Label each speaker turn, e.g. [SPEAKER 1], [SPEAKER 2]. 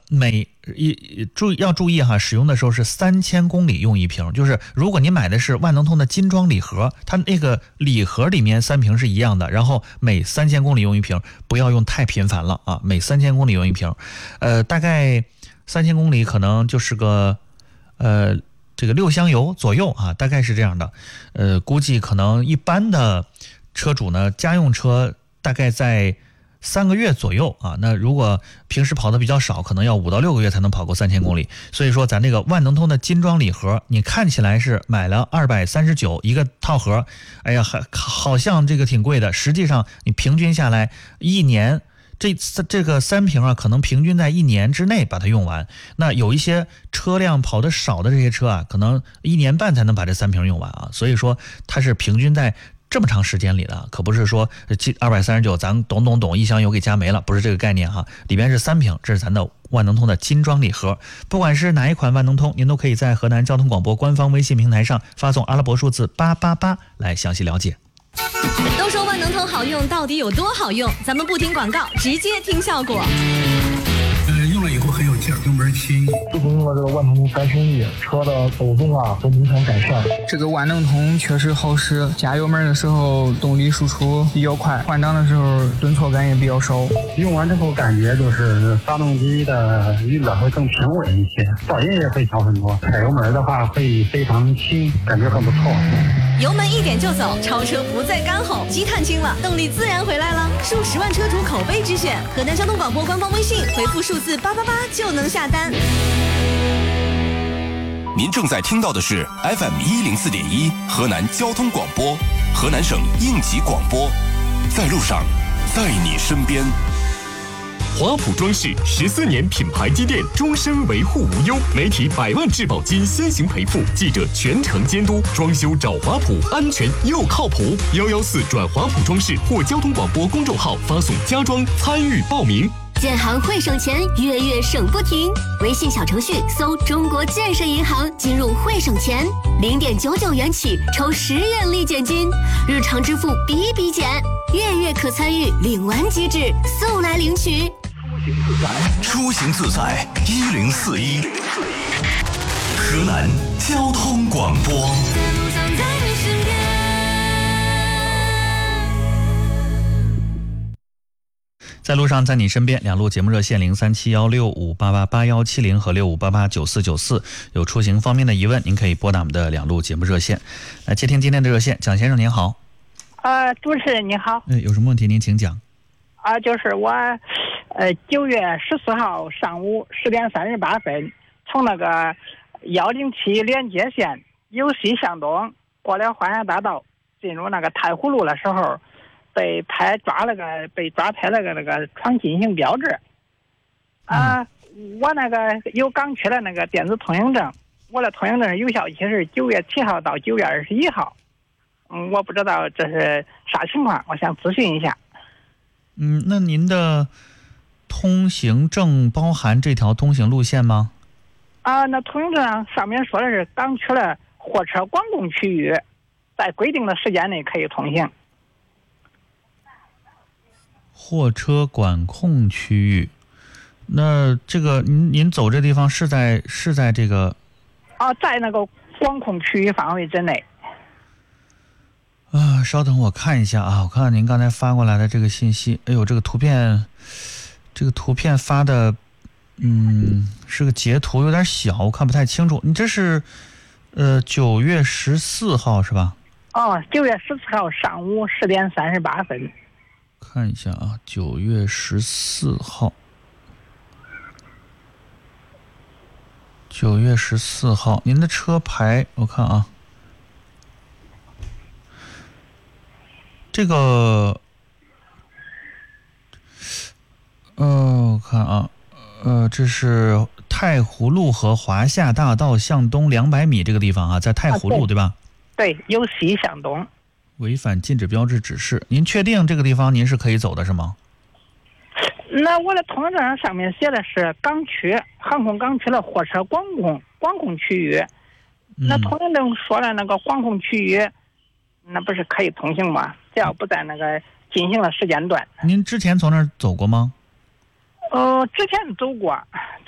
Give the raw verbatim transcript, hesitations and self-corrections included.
[SPEAKER 1] 每一注要注意哈，使用的时候是三千公里用一瓶，就是如果你买的是万能通的金装礼盒，它那个礼盒里面三瓶是一样的，然后每三千公里用一瓶，不要用太频繁了啊，每三千公里用一瓶，呃，大概三千公里可能就是个呃这个六箱油左右啊，大概是这样的，呃，估计可能一般的车主呢，家用车大概在三个月左右啊，那如果平时跑的比较少，可能要五到六个月才能跑过三千公里。所以说咱这个万能通的金装礼盒，你看起来是买了二百三十九一个套盒，哎呀，还好像这个挺贵的，实际上你平均下来一年，这这个三瓶啊，可能平均在一年之内把它用完。那有一些车辆跑得少的这些车啊，可能一年半才能把这三瓶用完啊。所以说它是平均在这么长时间里的，可不是说二百三十九咱懂懂懂一箱油给加没了，不是这个概念哈。里边是三瓶，这是咱的万能通的金装礼盒。不管是哪一款万能通，您都可以在河南交通广播官方微信平台上发送阿拉伯数字八八八来详细了解。
[SPEAKER 2] 都说万能通好用，到底有多好用？咱们不听广告，直接听效果。
[SPEAKER 3] 呃，用了以后很有劲儿，油门轻。
[SPEAKER 4] 自从用了这个万能通三升一，车的抖动啊都明显改善。
[SPEAKER 5] 这个万能通确实好使，加油门的时候动力输出比较快，换挡的时候顿挫感也比较少。
[SPEAKER 4] 用完之后感觉就是发动机的运转会更平稳一些，噪音也会小很多。踩油门的话会非常轻，感觉很不错。
[SPEAKER 2] 油门一点就走，超车不再干吼，积碳轻了，动力自然回来了。数十万车主口碑之选，河南交通广播官方微信回复数字八八八就能下单。
[SPEAKER 6] 您正在听到的是 F M 一零四点一河南交通广播，河南省应急广播，在路上，在你身边。
[SPEAKER 7] 华普装饰十四年品牌积淀，终身维护无忧，媒体百万质保金先行赔付，记者全程监督，装修找华普，安全又靠谱。幺幺四转华普装饰或交通广播公众号发送家装参与报名。
[SPEAKER 8] 建行会省钱，月月省不停。微信小程序搜中国建设银行，进入会省钱，零点九九元起抽十元立减金，日常支付比比减，月月可参与领完即止，速来领取。
[SPEAKER 6] 出行自在一零四一，河南交通广播。
[SPEAKER 1] 在路上，在你身边，两路节目热线零三七幺六五八八八幺七零和六五八八九四九四，有出行方面的疑问，您可以拨打我们的两路节目热线。来接听今天的热线，蒋先生您好。
[SPEAKER 9] 呃，主持人你好。
[SPEAKER 1] 呃，有什么问题您请讲。
[SPEAKER 9] 啊、呃，就是我，呃，九月十四号上午十点三十八分，从那个幺零七连接线由西向东过了花园大道，进入那个太湖路的时候，被拍抓了个被抓拍了个那个闯禁行标志。啊、呃嗯，我那个有港区的那个电子通行证，我的通行证有效期是九月七号到九月二十一号。嗯，我不知道这是啥情况，我想咨询一下。
[SPEAKER 1] 嗯，那您的通行证包含这条通行路线吗？
[SPEAKER 9] 啊，那通行证上面说的是港区的货车管控区域，在规定的时间内可以通行。
[SPEAKER 1] 货车管控区域，那这个您您走这地方是在是在这个？
[SPEAKER 9] 啊，在那个管控区域范围之内。
[SPEAKER 1] 啊，稍等，我看一下啊，我看看您刚才发过来的这个信息。哎呦，这个图片，这个图片发的，嗯，是个截图，有点小，我看不太清楚。你这是，呃，九月十四号是吧？
[SPEAKER 9] 哦，九月十四号上午十点三十八分。
[SPEAKER 1] 看一下啊，九月十四号，九月十四号，您的车牌我看啊。这个，呃，我看啊，呃，这是太湖路和华夏大道向东两百米这个地方啊，在太湖路、啊、对, 对吧？
[SPEAKER 9] 对，由西向东。
[SPEAKER 1] 违反禁止标志指示，您确定这个地方您是可以走的是吗？
[SPEAKER 9] 那我的通行证上面写的是港区航空港区的货车管控管控区域，嗯、那通行证说的那个管控区域，那不是可以通行吗？只要不在那个进行了时间段。
[SPEAKER 1] 您之前从那儿走过吗？
[SPEAKER 9] 呃，之前走过。